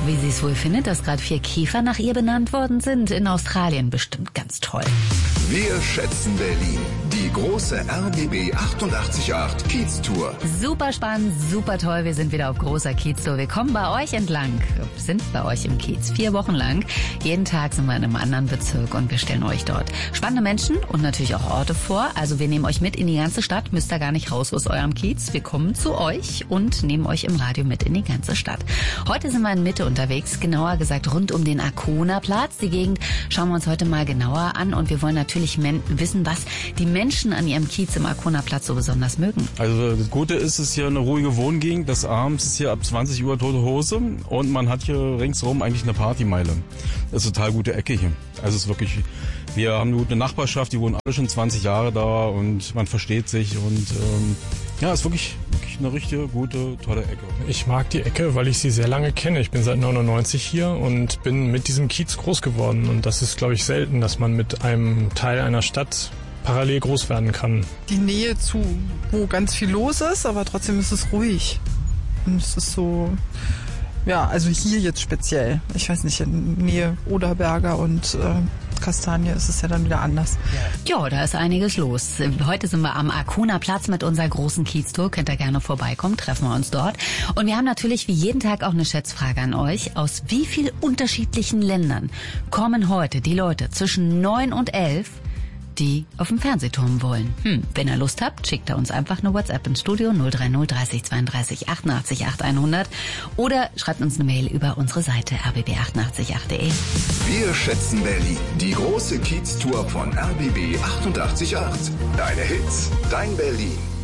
wie sie es wohl findet, dass gerade 4 Käfer nach ihr benannt worden sind. In Australien bestimmt ganz toll. Wir schätzen Berlin. Die große RBB 888 Kiez-Tour. Super spannend, super toll. Wir sind wieder auf großer Kiez-Tour. Wir kommen bei euch entlang, sind bei euch im Kiez 4 Wochen lang. Jeden Tag sind wir in einem anderen Bezirk und wir stellen euch dort spannende Menschen und natürlich auch Orte vor. Also wir nehmen euch mit in die ganze Stadt, müsst da gar nicht raus aus eurem Kiez. Wir kommen zu euch und nehmen euch im Radio mit in die ganze Stadt. Heute sind wir in Mitte unterwegs, genauer gesagt rund um den Arkona-Platz. Die Gegend schauen wir uns heute mal genauer an und wir wollen natürlich wissen, was die Menschen an ihrem Kiez im Arkona-Platz so besonders mögen. Also das Gute ist, es ist hier eine ruhige Wohngegend. Das abends ist hier ab 20 Uhr tote Hose und man hat hier ringsherum eigentlich eine Partymeile. Das ist eine total gute Ecke hier. Also es ist wirklich, wir haben eine gute Nachbarschaft, die wohnen alle schon 20 Jahre da und man versteht sich und ja, ist wirklich eine richtige, gute, tolle Ecke. Ich mag die Ecke, weil ich sie sehr lange kenne. Ich bin seit 99 hier und bin mit diesem Kiez groß geworden. Und das ist, glaube ich, selten, dass man mit einem Teil einer Stadt parallel groß werden kann. Die Nähe zu, wo ganz viel los ist, aber trotzdem ist es ruhig. Und es ist so, ja, also hier jetzt speziell. Ich weiß nicht, in Nähe Oderberger und Kastanie ist es ja dann wieder anders. Ja, da ist einiges los. Heute sind wir am Arkona-Platz mit unserer großen Kiez-Tour. Könnt ihr gerne vorbeikommen, treffen wir uns dort. Und wir haben natürlich wie jeden Tag auch eine Schätzfrage an euch. Aus wie vielen unterschiedlichen Ländern kommen heute die Leute zwischen 9 und 11, die auf dem Fernsehturm wollen? Wenn ihr Lust habt, schickt ihr uns einfach eine WhatsApp ins Studio 030 30 32 88 8100 oder schreibt uns eine Mail über unsere Seite rbb888.de. Wir schätzen Berlin. Die große Kiez-Tour von RBB 888. Deine Hits, dein Berlin.